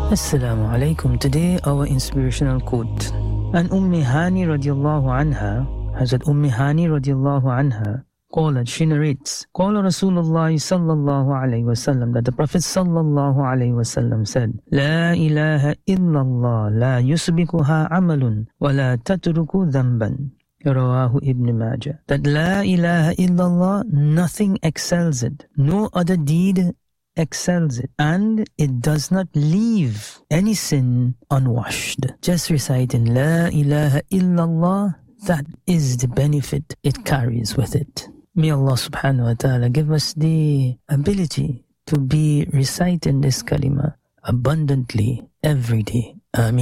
Assalamu alaikum. Today our inspirational quote. An Ummi Hani radiallahu anha, Hazrat Ummi Hani radiallahu anha, قالت, she narrates, قال رسول الله صلى الله عليه وسلم, that the Prophet صلى الله عليه وسلم said, لا إله إلا الله لا يسبقها عمل ولا تترك ذنبا. Rawahu Ibn Majah. That La ilaha illallah, nothing excels it. No other deed excels it. And it does not leave any sin unwashed. Just reciting La ilaha illallah, that is the benefit it carries with it. May Allah subhanahu wa ta'ala give us the ability to be reciting this kalima abundantly every day. Ameen.